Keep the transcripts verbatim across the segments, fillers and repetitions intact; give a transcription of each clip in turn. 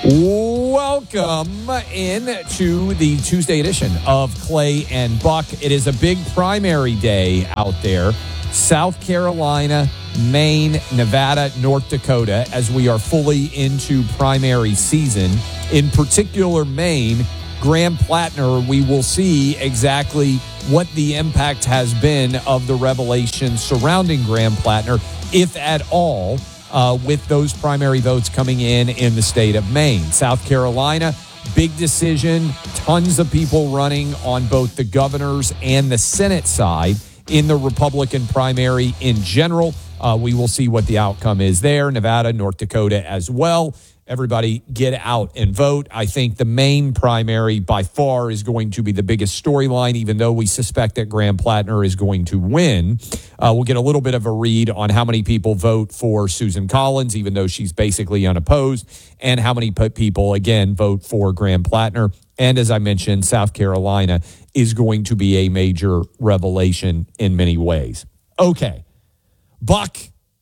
Welcome in to the Tuesday edition of Clay and Buck. It is a big primary day out there. South Carolina, Maine, Nevada, North Dakota, as we are fully into primary season. In particular, Maine, Graham Plattner, we will see exactly what the impact has been of the revelation surrounding Graham Plattner, if at all. Uh, with those primary votes coming in in the state of Maine. South Carolina, big decision, tons of people running on both the governor's and the Senate side in the Republican primary in general. Uh, we will see what the outcome is there. Nevada, North Dakota as well. Everybody get out and vote. I think the Maine primary by far is going to be the biggest storyline, even though we suspect that Graham Plattner is going to win. Uh, we'll get a little bit of a read on how many people vote for Susan Collins, even though she's basically unopposed, and how many people, again, vote for Graham Plattner. And as I mentioned, South Carolina is going to be a major revelation in many ways. Okay, Buck.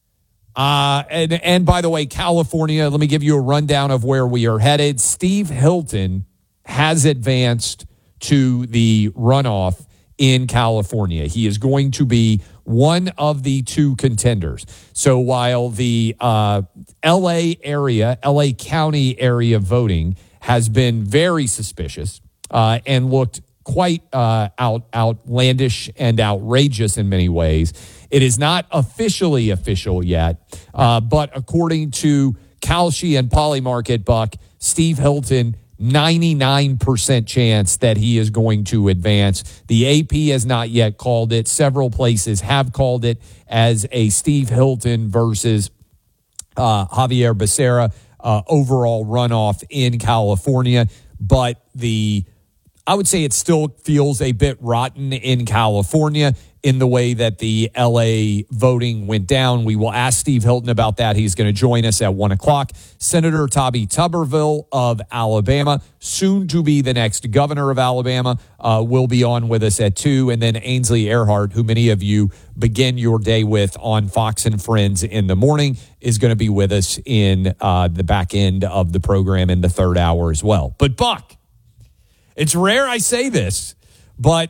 Uh, and, and by the way, California, let me give you a rundown of where we are headed. Steve Hilton has advanced to the runoff in California. He is going to be one of the two contenders. So while the uh, L A area, L A County area voting has been very suspicious uh, and looked quite uh, out outlandish and outrageous in many ways, it is not officially official yet, uh, but according to Kalshi and Polymarket, Buck, Steve Hilton, ninety-nine percent chance that he is going to advance. The A P has not yet called it. Several places have called it as a Steve Hilton versus uh, Javier Becerra uh, overall runoff in California. But the I would say it still feels a bit rotten in California in the way that the L A voting went down. We will ask Steve Hilton about that. He's going to join us at one o'clock. Senator Tommy Tuberville of Alabama, soon to be the next governor of Alabama, uh, will be on with us at two. And then Ainsley Earhardt, who many of you begin your day with on Fox and Friends in the morning, is going to be with us in uh, the back end of the program in the third hour as well. But Buck, it's rare I say this, but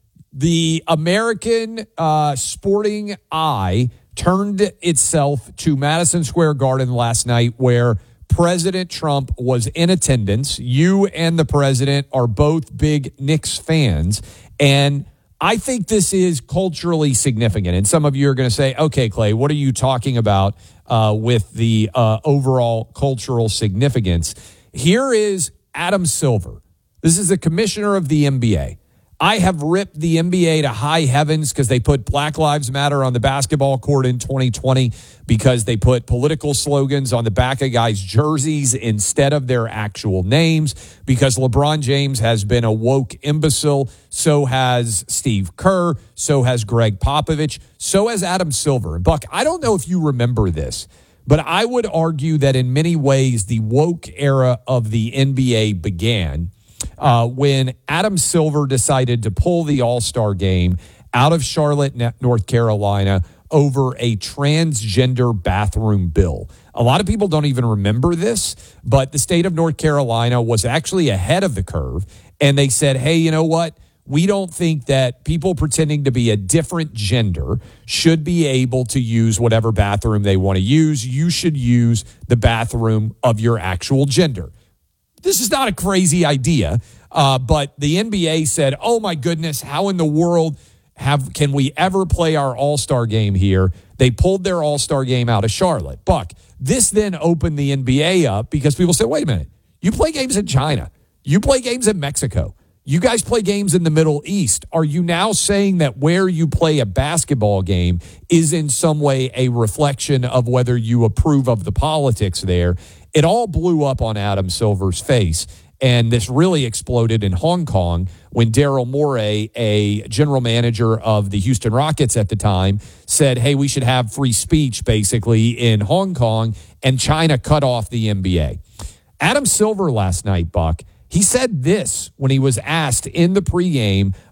the American uh, sporting eye turned itself to Madison Square Garden last night, where President Trump was in attendance. You and the president are both big Knicks fans, and I think this is culturally significant. And some of you are going to say, okay, Clay, what are you talking about uh, with the uh, overall cultural significance? Here is Adam Silver. This is the commissioner of the N B A. I have ripped the N B A to high heavens because they put Black Lives Matter on the basketball court in twenty twenty, because they put political slogans on the back of guys' jerseys instead of their actual names, because LeBron James has been a woke imbecile. So has Steve Kerr. So has Greg Popovich. So has Adam Silver. And Buck, I don't know if you remember this, but I would argue that in many ways the woke era of the N B A began Uh, when Adam Silver decided to pull the All-Star game out of Charlotte, North Carolina, over a transgender bathroom bill. A lot of people don't even remember this, but the state of North Carolina was actually ahead of the curve, and they said, hey, you know what? We don't think that people pretending to be a different gender should be able to use whatever bathroom they want to use. You should use the bathroom of your actual gender. This is not a crazy idea, uh, but the N B A said, oh, my goodness, how in the world have can we ever play our All-Star game here? They pulled their All-Star game out of Charlotte. Buck, this then opened the N B A up because people said, wait a minute, you play games in China. You play games in Mexico. You guys play games in the Middle East. Are you now saying that where you play a basketball game is in some way a reflection of whether you approve of the politics there? It all blew up on Adam Silver's face, and this really exploded in Hong Kong when Daryl Morey, a general manager of the Houston Rockets at the time, said, hey, we should have free speech basically in Hong Kong, and China cut off the N B A. Adam Silver last night, Buck, he said this when he was asked in the pregame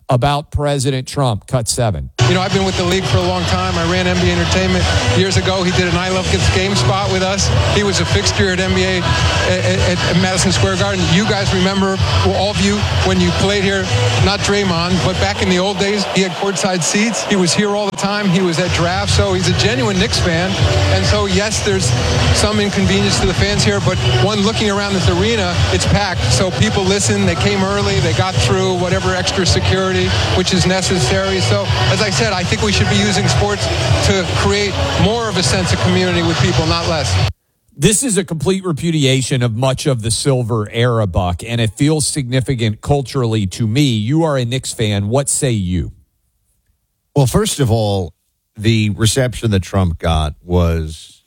about President Trump. Cut seven. You know, I've been with the league for a long time. I ran N B A Entertainment years ago. He did an I Love Kids game spot with us. He was a fixture at N B A at, at Madison Square Garden. You guys remember, well, all of you, when you played here, not Draymond, but back in the old days, he had courtside seats. He was here all the time. He was at drafts. So he's a genuine Knicks fan. And so, yes, there's some inconvenience to the fans here, but one looking around this arena, it's packed. So people listen. They came early. They got through whatever extra security, which is necessary. So, as I said, I think we should be using sports to create more of a sense of community with people, not less. This is a complete repudiation of much of the Silver era, Buck, and it feels significant culturally to me. You are a Knicks fan. What say you? Well, first of all, the reception that Trump got was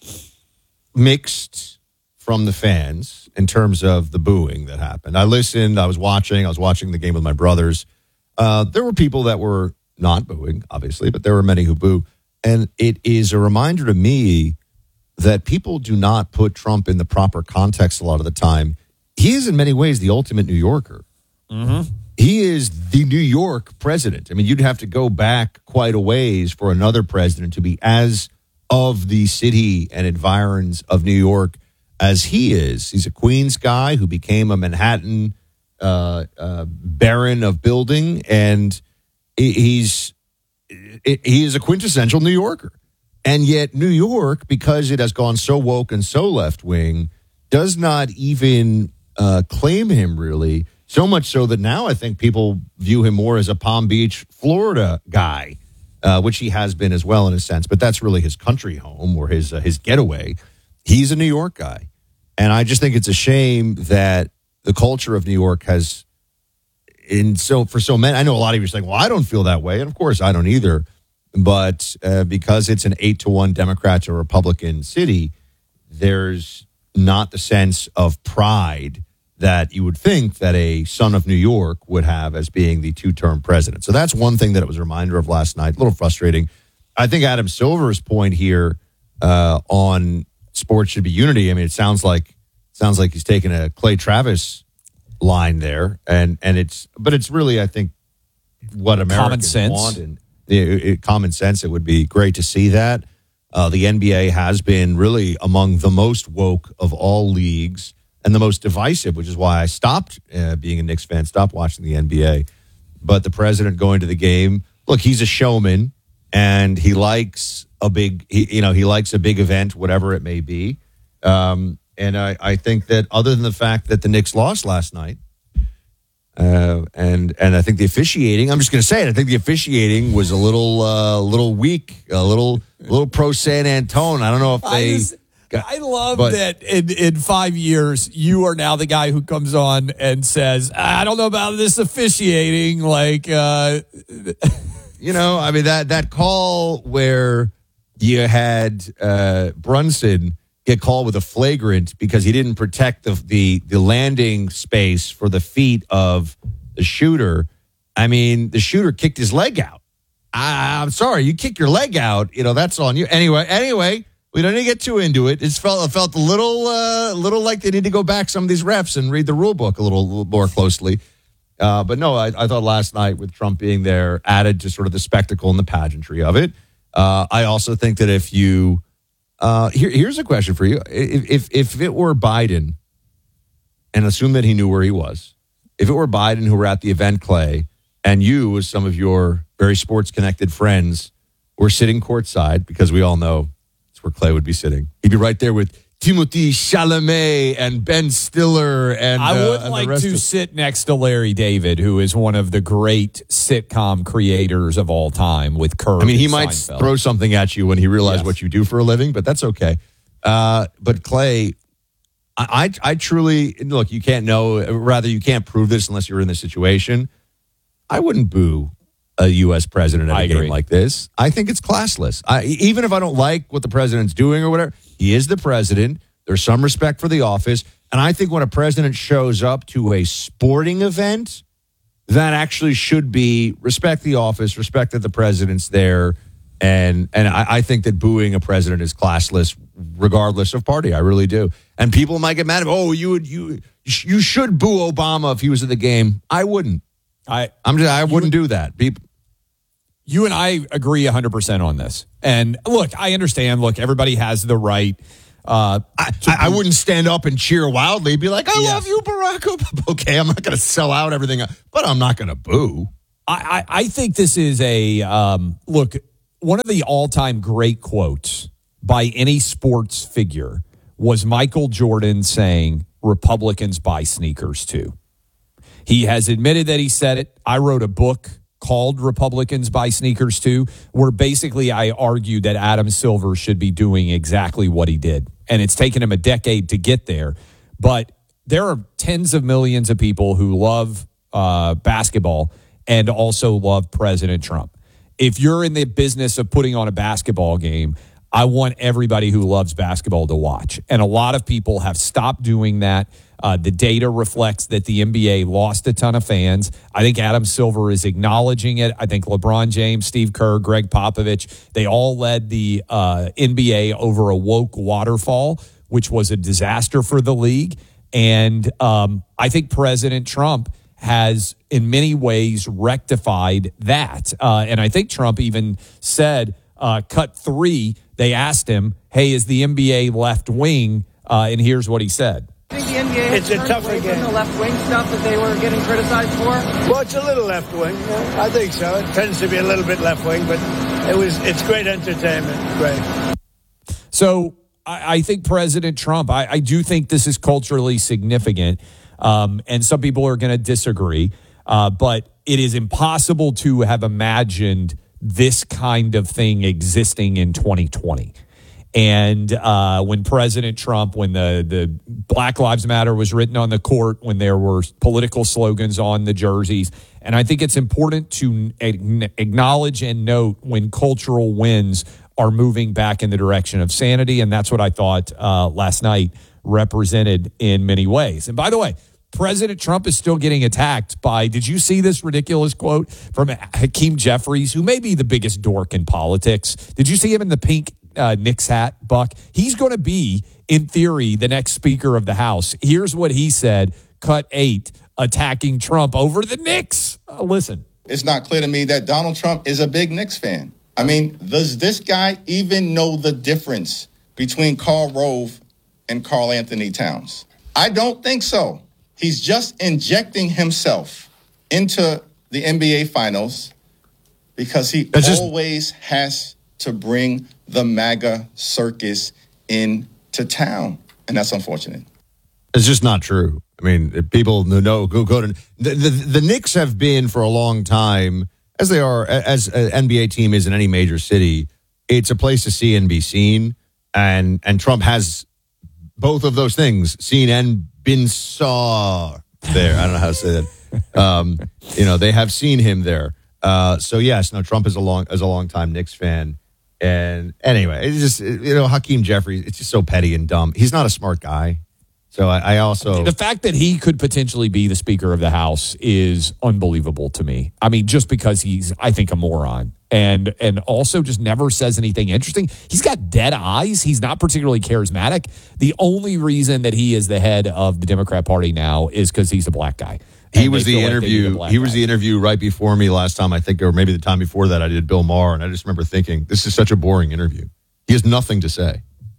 mixed from the fans in terms of the booing that happened. I listened. I was watching. I was watching the game with my brothers. Uh, there were people that were not booing, obviously, but there were many who boo. And it is a reminder to me that people do not put Trump in the proper context a lot of the time. He is in many ways the ultimate New Yorker. Mm-hmm. He is the New York president. I mean, you'd have to go back quite a ways for another president to be as of the city and environs of New York as he is. He's a Queens guy who became a Manhattan uh, uh, baron of building, and he's he is a quintessential New Yorker. And yet New York, because it has gone so woke and so left-wing, does not even uh, claim him really, so much so that now I think people view him more as a Palm Beach, Florida guy, uh, which he has been as well in a sense. But that's really his country home or his uh, his getaway. He's a New York guy. And I just think it's a shame that the culture of New York has, in so for so many, I know a lot of you are saying, well, I don't feel that way. And of course, I don't either. But uh, because it's an eight to one Democrat to Republican city, there's not the sense of pride that you would think that a son of New York would have as being the two-term president. So that's one thing that it was a reminder of last night. A little frustrating. I think Adam Silver's point here uh, on sports should be unity. I mean, it sounds like sounds like he's taking a Clay Travis line there, and and it's but it's really, I think, what Americans want. And It, it, common sense. It would be great to see that. Uh, the N B A has been really among the most woke of all leagues and the most divisive, which is why I stopped uh, being a Knicks fan, stopped watching the N B A. But the president going to the game, look, he's a showman, and he likes a big, he, you know, he likes a big event, whatever it may be. Um, and I, I think that other than the fact that the Knicks lost last night, Uh, and and I think the officiating, I'm just going to say it, I think the officiating was a little uh, little weak, a little little pro San Antone. I don't know if they... I, just, got, I love but, that in, in five years, you are now the guy who comes on and says, I don't know about this officiating. Like, uh, you know, I mean, that, that call where you had uh, Brunson get called with a flagrant because he didn't protect the, the the landing space for the feet of the shooter. I mean, the shooter kicked his leg out. I, I'm sorry, you kick your leg out, you know, that's on you. Anyway, anyway, we don't need to get too into it. It's felt it felt a little uh, little like they need to go back some of these refs and read the rule book a little, a little more closely. Uh, but no, I, I thought last night with Trump being there added to sort of the spectacle and the pageantry of it. Uh, I also think that if you Uh, here, here's a question for you. If, if if it were Biden, and assume that he knew where he was, if it were Biden who were at the event, Clay, and you, as some of your very sports-connected friends, were sitting courtside, because we all know it's where Clay would be sitting. He'd be right there with Timothée Chalamet and Ben Stiller. And I would uh, and like the rest to of- sit next to Larry David, who is one of the great sitcom creators of all time with Curb. I mean, he and might Seinfeld. throw something at you when he realizes Yes. what you do for a living, but that's okay. Uh, but Clay, I, I, I truly, look, you can't know, rather you can't prove this unless you're in this situation. I wouldn't boo a U S president at I a agree. game like this. I think it's classless. I, even if I don't like what the president's doing or whatever, he is the president. There's some respect for the office. And I think when a president shows up to a sporting event, that actually should be respect the office, respect that the president's there. And and I, I think that booing a president is classless regardless of party. I really do. And people might get mad at, oh, you would you you should boo Obama if he was at the game. I wouldn't. I I'm just, I wouldn't do that. People, You and I agree one hundred percent on this. And look, I understand. Look, everybody has the right. Uh, I, I, I wouldn't stand up and cheer wildly, be like, I Yes. love you, Barack Obama. Okay, I'm not going to sell out everything, but I'm not going to boo. I, I, I think this is a um, look. One of the all-time great quotes by any sports figure was Michael Jordan saying, "Republicans buy sneakers too." He has admitted that he said it. I wrote a book called Republicans Buy Sneakers Too, where basically I argued that Adam Silver should be doing exactly what he did. And it's taken him a decade to get there. But there are tens of millions of people who love uh, basketball and also love President Trump. If you're in the business of putting on a basketball game, I want everybody who loves basketball to watch. And a lot of people have stopped doing that. Uh, the data reflects that the N B A lost a ton of fans. I think Adam Silver is acknowledging it. I think LeBron James, Steve Kerr, Greg Popovich, they all led the uh, N B A over a woke waterfall, which was a disaster for the league. And um, I think President Trump has in many ways rectified that. Uh, and I think Trump even said, uh, cut three, they asked him, hey, is the N B A left wing? Uh, and here's what he said. I think the N B A It's a has tougher turned away game. from the left-wing stuff that they were getting criticized for? Well, it's a little left wing. Yeah, I think so. It tends to be a little bit left wing, but it was it's great entertainment. Great. So I, I think President Trump, I, I do think this is culturally significant, um, and some people are going to disagree, uh, but it is impossible to have imagined this kind of thing existing in twenty twenty. And uh, when President Trump, when the, the Black Lives Matter was written on the court, when there were political slogans on the jerseys. And I think it's important to acknowledge and note when cultural winds are moving back in the direction of sanity. And that's what I thought uh, last night represented in many ways. And by the way, President Trump is still getting attacked by, did you see this ridiculous quote from Hakeem Jeffries, who may be the biggest dork in politics? Did you see him in the pink uh, Knicks hat, Buck? He's going to be, in theory, the next Speaker of the House. Here's what he said, cut eight, attacking Trump over the Knicks. Uh, listen. It's not clear to me that Donald Trump is a big Knicks fan. I mean, does this guy even know the difference between Karl Rove and Karl Anthony Towns? I don't think so. He's just injecting himself into the N B A Finals because he just- always has to bring the MAGA circus into town. And that's unfortunate. It's just not true. I mean, people who know go go to the, the the Knicks have been for a long time, as they are as an N B A team is in any major city. It's a place to see and be seen, and and Trump has both of those things, seen and been saw there. I don't know how to say that. Um, you know, they have seen him there. Uh, so yes, no, Trump is a long is a long time Knicks fan. And anyway, it's just, you know, Hakeem Jeffries, it's just so petty and dumb. He's not a smart guy. So I, I also... The fact that he could potentially be the Speaker of the House is unbelievable to me. I mean, just because he's, I think, a moron. And and also just never says anything interesting. He's got dead eyes. He's not particularly charismatic. The only reason that he is the head of the Democrat Party now is because he's a black guy. He was the interview. He was the interview right before me last time, I think, or maybe the time before that I did Bill Maher, and I just remember thinking, this is such a boring interview. He has nothing to say.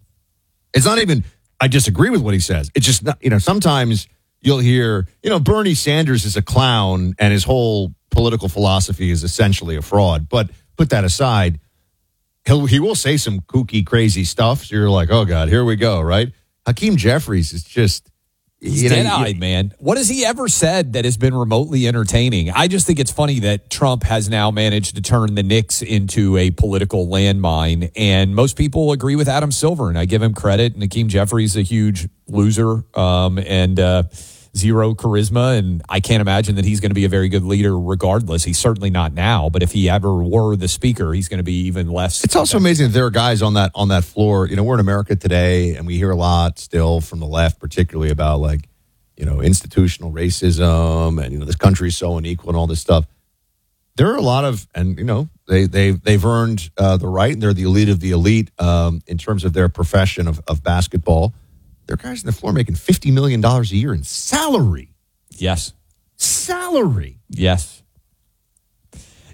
It's not even, I disagree with what he says. It's just not, you know, sometimes you'll hear, you know, Bernie Sanders is a clown and his whole political philosophy is essentially a fraud. But put that aside, he'll, he will say some kooky, crazy stuff. So you're like, oh, God, here we go, right? Hakeem Jeffries is just... He's you know, dead-eyed, you, man. What has he ever said that has been remotely entertaining? I just think it's funny that Trump has now managed to turn the Knicks into a political landmine, and most people agree with Adam Silver, and I give him credit. And Hakeem Jeffries is a huge loser um, and uh, zero charisma, and I can't imagine that he's going to be a very good leader regardless. He's certainly not now, but if he ever were the speaker, he's going to be even less. It's also amazing that there are guys on that on that floor. You know, we're in America today, and we hear a lot still from the left, particularly about like, you know, institutional racism and, you know, this country is so unequal and all this stuff. There are a lot of, and, you know, they, they, they've earned uh, the right, and they're the elite of the elite um, in terms of their profession of, of basketball. There are guys on the floor making fifty million dollars a year in salary. Yes. Salary. Yes.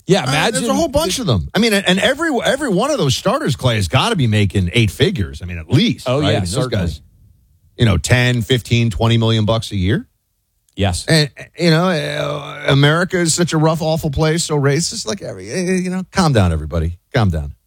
Yeah, Uh, imagine there's a whole bunch of them. I mean, and every every one of those starters, Clay, has got to be making eight figures. I mean, at least. Oh, right? yeah, I mean, those certainly. guys, you know, ten, fifteen, twenty million bucks a year. Yes. And, you know, uh, America is such a rough, awful place, so racist. Like, every, you know, calm down, everybody. Calm down.